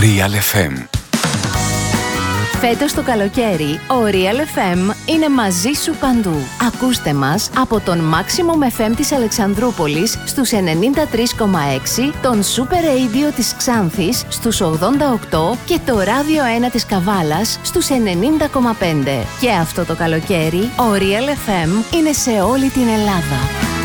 Real FM. Φέτος το καλοκαίρι, ο Real FM είναι μαζί σου παντού. Ακούστε μας από τον Maximum FM της Αλεξανδρούπολης στους 93,6, τον Super Radio της Ξάνθης στους 88 και το ράδιο 1 της Καβάλας στους 90,5. Και αυτό το καλοκαίρι, ο Real FM είναι σε όλη την Ελλάδα.